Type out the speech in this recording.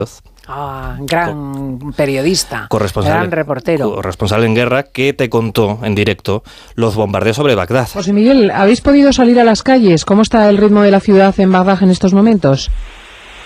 Gran periodista, corresponsal, gran reportero. Corresponsal en guerra, que te contó en directo los bombardeos sobre Bagdad. José Miguel, ¿habéis podido salir a las calles? ¿Cómo está el ritmo de la ciudad en Bagdad en estos momentos?